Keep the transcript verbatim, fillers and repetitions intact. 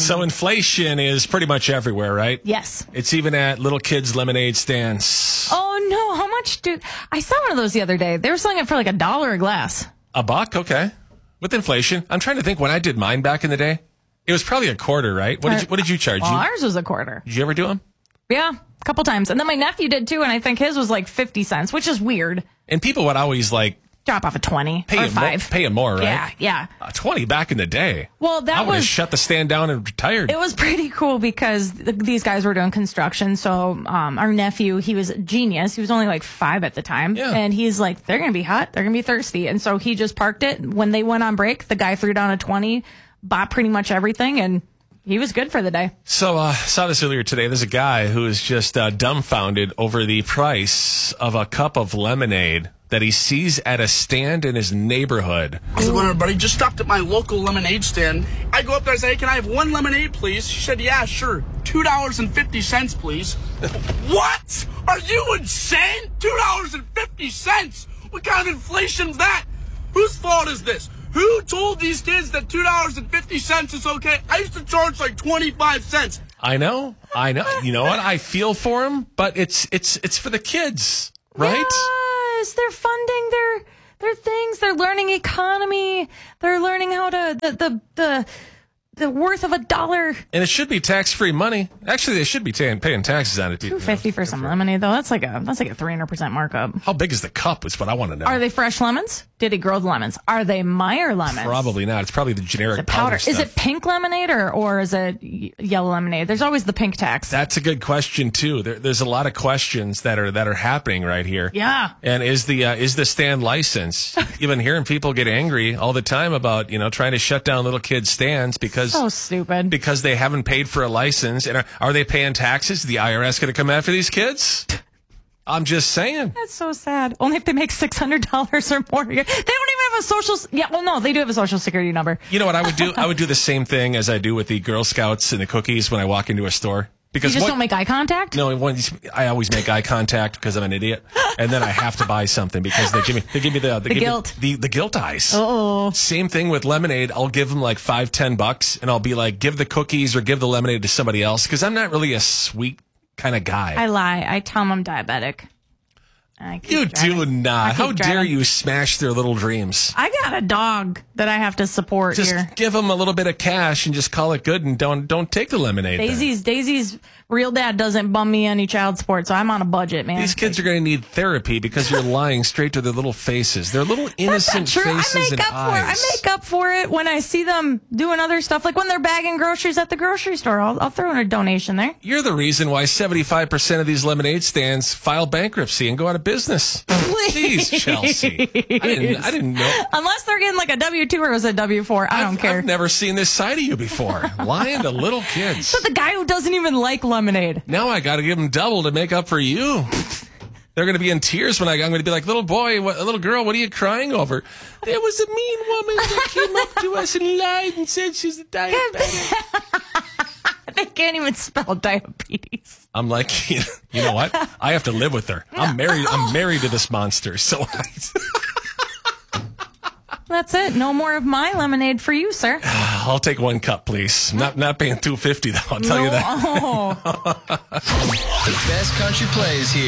So inflation is pretty much everywhere, right? Yes. It's even at little kids' lemonade stands. Oh, no. How much do... I saw one of those the other day. They were selling it for like a dollar a glass. A buck? Okay. With inflation. I'm trying to think when I did mine back in the day. It was probably a quarter, right? What did you, what did you charge? Well, you, ours was a quarter. Did you ever do them? Yeah, a couple times. And then my nephew did too, and I think his was like fifty cents, which is weird. And people would always like... Drop off a twenty pay or him five. More, pay him more, right? Yeah, yeah. Uh, twenty back in the day. Well, that I would was... have shut the stand down and retired. It was pretty cool because th- these guys were doing construction. So um, our nephew, he was a genius. He was only like five at the time. Yeah. And he's like, they're going to be hot. They're going to be thirsty. And so he just parked it. When they went on break, the guy threw down a twenty, bought pretty much everything, and he was good for the day. So I uh, saw this earlier today. There's a guy who is just uh, dumbfounded over the price of a cup of lemonade that he sees at a stand in his neighborhood. How's it going, everybody? Just stopped at my local lemonade stand. I go up there and say, hey, can I have one lemonade, please? She said, yeah, sure. two dollars and fifty cents, please. What? Are you insane? two dollars and fifty cents? What kind of inflation's that? Whose fault is this? Who told these kids that two dollars and fifty cents is okay? I used to charge like twenty-five cents. I know. I know. You know what? I feel for him, but it's it's it's for the kids, right? Yes, they're funding their their things. They're learning economy. They're learning how to the the the, the worth of a dollar. And it should be tax-free money. Actually, they should be ta- paying taxes on it. Two fifty for some lemonade, though. That's like a that's like a three hundred percent markup. How big is the cup? Is what I want to know. Are they fresh lemons? Did he grow the lemons? Are they Meyer lemons? Probably not. It's probably the generic Is it powder? powder Is stuff. it pink lemonade or or is it y- yellow lemonade? There's always the pink tax. That's a good question too. There, there's a lot of questions that are that are happening right here. Yeah. And is the uh, is the stand licensed? You've been hearing people get angry all the time about you know trying to shut down little kids' stands because So stupid. because they haven't paid for a license. And are, are they paying taxes? Is the I R S going to come after these kids? I'm just saying. That's so sad. Only if they make six hundred dollars or more. They don't even have a social... Yeah, well, no, they do have a social security number. You know what I would do? I would do the same thing as I do with the Girl Scouts and the cookies when I walk into a store. Because You just what- don't make eye contact? No, one, I always make eye contact because I'm an idiot, and then I have to buy something because they give me they give me the The they give me guilt. the, the guilt eyes. Oh. Same thing with lemonade. I'll give them like five, ten bucks, and I'll be like, give the cookies or give the lemonade to somebody else because I'm not really a sweet kind of guy. I lie. I tell them I'm diabetic. I keep You driving. do not. I keep How dare driving. you smash their little dreams? I got a dog that I have to support Just here. give them a little bit of cash and just call it good, and don't don't take the lemonade. then. Daisy's Daisy's real dad doesn't bum me any child support, so I'm on a budget, man. These kids are going to need therapy because you're lying straight to their little faces. Their little That's innocent not true. I faces make and up for it. I eyes. make up for it when I see them doing other stuff, like when they're bagging groceries at the grocery store. I'll, I'll throw in a donation there. You're the reason why seventy-five percent of these lemonade stands file bankruptcy and go out of business. Please, Chelsea. I didn't, I didn't know. Unless they're getting like a W two or it was a W four. I don't I've, care. I've never seen this side of you before. Lying to little kids. So the guy who doesn't even like lemonade. Now I got to give them double to make up for you. They're going to be in tears when I, I'm going to be like, little boy, what, little girl, what are you crying over? There was a mean woman that came up to us and lied and said she's a diabetic. They can't even spell diabetes. I'm like, you know what? I have to live with her. I'm married. I'm married to this monster. So That's it. No more of my lemonade for you, sir. I'll take one cup, please. Not not paying two fifty though. I'll tell you that. Oh. The best country plays here.